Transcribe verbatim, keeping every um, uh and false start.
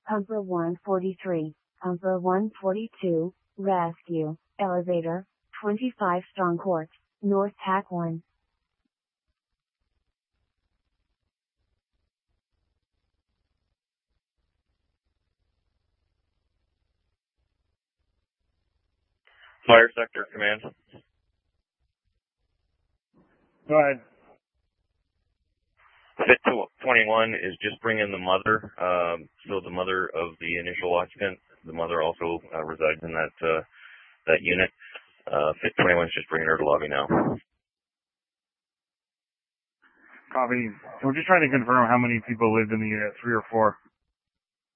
Pumper one forty-three, Pumper one forty-two, Rescue, Elevator, twenty-five Strong Court, North Tack one. Fire sector command. Go ahead. Fit twenty-one is just bringing the mother, um, so the mother of the initial occupant, the mother also uh, resides in that uh, that unit. Uh, Fit twenty-one is just bringing her to lobby now. Copy. We're just trying to confirm how many people lived in the unit, three or four.